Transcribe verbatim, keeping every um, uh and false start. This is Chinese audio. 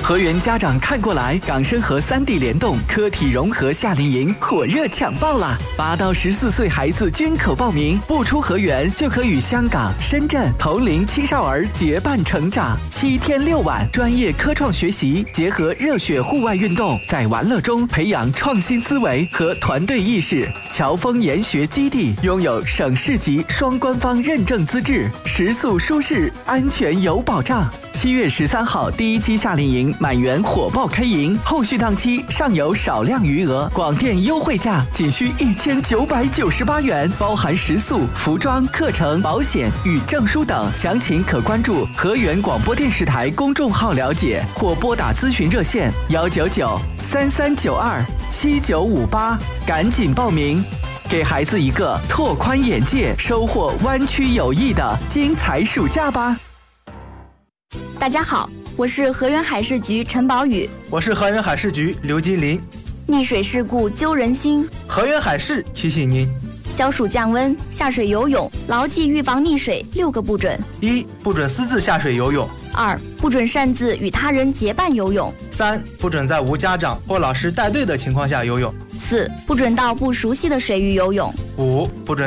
河源家长看过来，港深河三地联动科体融合夏令营火热抢报啦！八到十四岁孩子均可报名，不出河源就可与香港、深圳同龄青少儿结伴成长。七天六晚，专业科创学习，结合热血户外运动，在玩乐中培养创新思维和团队意识。侨丰研学基地拥有省市级双官方认证资质，食宿舒适，安全有保障。七月十三号第一期夏令营满员火爆开营，后续档期尚有少量余额，广电优惠价仅需一千九百九十八元，包含食宿、服装、课程、保险与证书等。详情可关注河源广播电视台公众号了解，或拨打咨询热线幺九九三三九二七九五八，赶紧报名，给孩子一个拓宽眼界、收获湾区友谊的精彩暑假吧。 大家好，我是河源海事局陈宝宇。 我是河源海事局刘金林。 溺水事故揪人心， 河源海事提醒您： 消暑降温，下水游泳，牢记预防溺水六个不准： 一、不准私自下水游泳； 二、不准擅自与他人结伴游泳； 三、不准在无家长或老师带队的情况下游泳； 四、不准到不熟悉的水域游泳； 五、不准